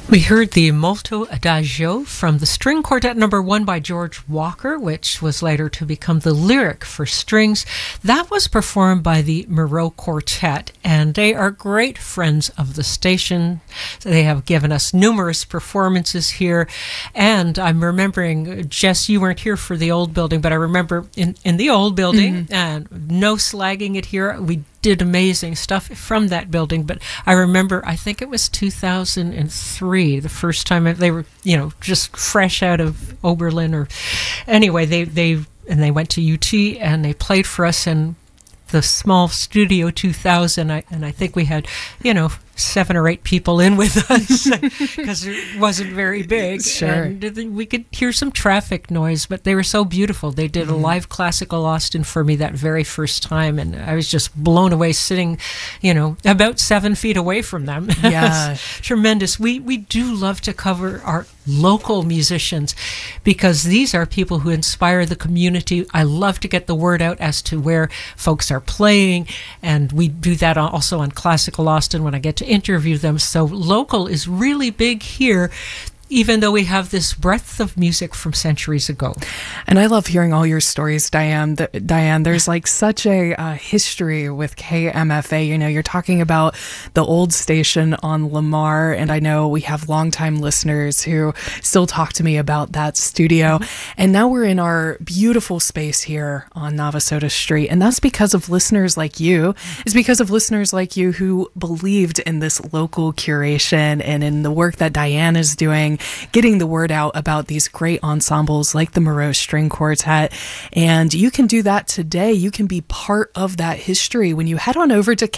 We heard the Molto Adagio from the String Quartet Number 1 by George Walker, which was later to become the Lyric for Strings. That was performed by the Moreau Quartet, and they are great friends of the station. They have given us numerous performances here, and I'm remembering, Jess, you weren't here for the old building, but I remember in the old building, and no slagging it here, we did amazing stuff from that building. But I remember, I think it was 2003, the first time they were, just fresh out of Oberlin, or anyway, they went to UT and they played for us in the small Studio 2000, and I think we had, 7 or 8 people in with us because it wasn't very big. Sure. And we could hear some traffic noise, but they were so beautiful. They did a live classical Austin for me that very first time, and I was just blown away sitting, about 7 feet away from them. Yeah. Tremendous. We do love to cover our local musicians because these are people who inspire the community. I love to get the word out as to where folks are playing, and we do that also on Classical Austin when I get to interview them. So local is really big here, even though we have this breadth of music from centuries ago. And I love hearing all your stories, Diane. Diane, there's like such a history with KMFA. You're talking about the old station on Lamar, and I know we have longtime listeners who still talk to me about that studio. And now we're in our beautiful space here on Navasota Street, and that's because of listeners like you. It's because of listeners like you who believed in this local curation and in the work that Diane is doing, getting the word out about these great ensembles like the Moreau String Quartet. And you can do that today. You can be part of that history when you head on over to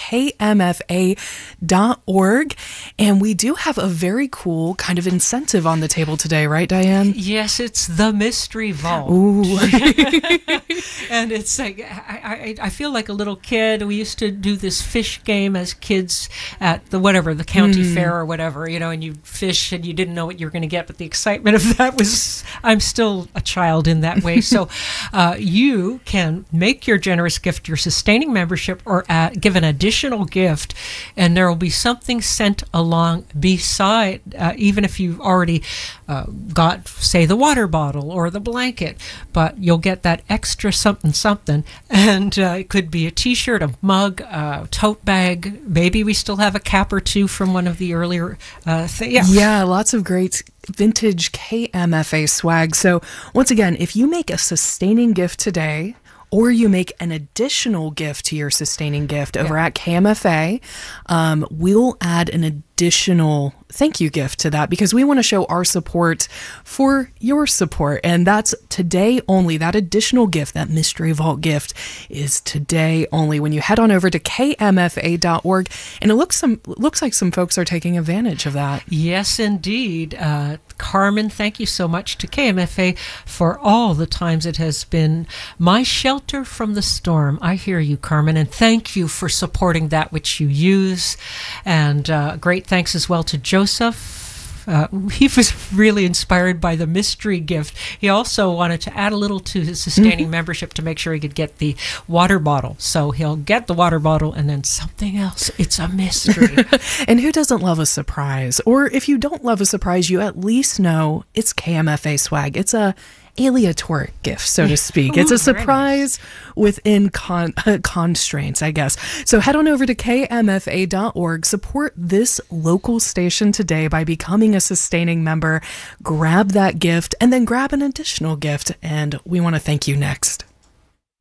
kmfa.org. And we do have a very cool kind of incentive on the table today, right, Diane? Yes, it's the Mystery Vault. Ooh. And it's like, I feel like a little kid. We used to do this fish game as kids at the county fair or whatever, and you fish and you didn't know what you were going to get, but the excitement of that was, I'm still a child in that way. So you can make your generous gift your sustaining membership, or give an additional gift, and there will be something sent along beside, even if you've already got, say, the water bottle or the blanket, but you'll get that extra something, and it could be a t-shirt, a mug, a tote bag. Maybe we still have a cap or two from one of the earlier things. Yeah, lots of great vintage KMFA swag. So once again, if you make a sustaining gift today, or you make an additional gift to your sustaining gift over at KMFA, we'll add an additional thank you gift to that, because we want to show our support for your support. And that's today only. That additional gift, that Mystery Vault gift, is today only when you head on over to kmfa.org. And it looks like some folks are taking advantage of that. Yes, indeed. Carmen, thank you so much to KMFA for all the times it has been my shelter from the storm. I hear you, Carmen, and thank you for supporting that which you use. And great thanks as well to Joseph. He was really inspired by the mystery gift. He also wanted to add a little to his sustaining membership to make sure he could get the water bottle. So he'll get the water bottle and then something else. It's a mystery. And who doesn't love a surprise? Or if you don't love a surprise, you at least know it's KMFA swag. It's a aleatoric gift, so to speak. It's a surprise within constraints, I guess. So head on over to kmfa.org, support this local station today by becoming a sustaining member, grab that gift, and then grab an additional gift. And we want to thank you next.